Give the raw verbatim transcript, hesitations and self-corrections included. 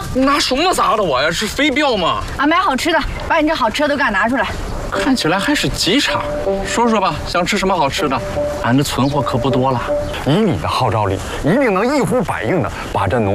拿什么砸的我呀？是飞镖吗？ 俺买好吃的，把你这好吃的都给俺拿出来。 看起来还是急茬。说说吧，想吃什么好吃的？俺这存货可不多了。 以你的号召力，一定能一呼百应的把这农。